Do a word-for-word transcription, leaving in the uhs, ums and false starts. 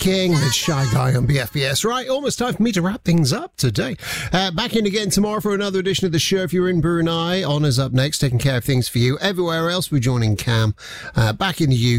King, the Shy Guy on B F B S. Right, almost time for me to wrap things up today. Uh, back in again tomorrow for another edition of the show. If you're in Brunei, Honour's up next, taking care of things for you. Everywhere else, we're joining Cam uh, back in the U K.